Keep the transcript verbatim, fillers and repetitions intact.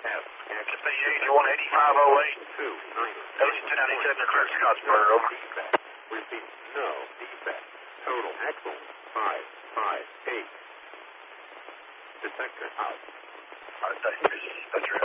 F. Just say eighty-one eighty-five oh eight. two nine. two ninety-seven to clear Scottsburg, over. Defect. Repeat. No defect. Total. Excellent. five five eight. Detector out. All right, thanks. That's your